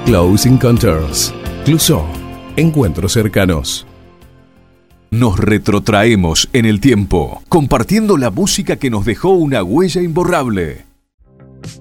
Close Encounters. Clouseau. Encuentros cercanos. Nos retrotraemos en el tiempo, compartiendo la música que nos dejó una huella imborrable.